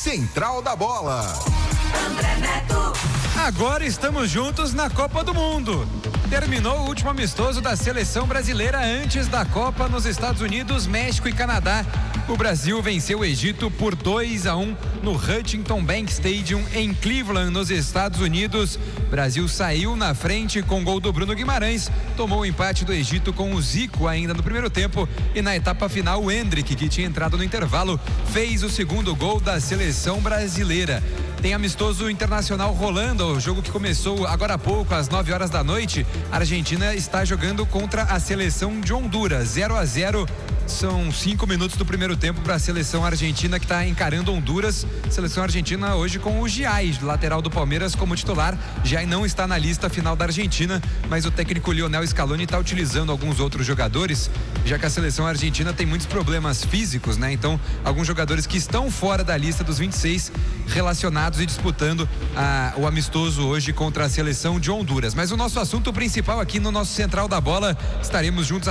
Central da Bola. André Neto. Agora estamos juntos na Copa do Mundo. Terminou o último amistoso da seleção brasileira antes da Copa nos Estados Unidos, México e Canadá. O Brasil venceu o Egito por 2-1 no Huntington Bank Stadium em Cleveland, nos Estados Unidos. Brasil saiu na frente com o gol do Bruno Guimarães, tomou o empate do Egito com o Zico ainda no primeiro tempo e na etapa final o Endrick, que tinha entrado no intervalo, fez o segundo gol da seleção brasileira. Tem amistoso internacional rolando, o jogo que começou agora há pouco, às 9 horas da noite. A Argentina está jogando contra a seleção de Honduras, 0-0. São 5 minutos do primeiro tempo para a seleção argentina, que está encarando Honduras. Seleção argentina hoje com o Giai, lateral do Palmeiras, como titular. Giai não está na lista final da Argentina, mas o técnico Lionel Scaloni está utilizando alguns outros jogadores, já que a seleção argentina tem muitos problemas físicos, né? Então, alguns jogadores que estão fora da lista dos 26 relacionados e disputando o amistoso hoje contra a seleção de Honduras. Mas o nosso assunto principal aqui no nosso Central da Bola, estaremos juntos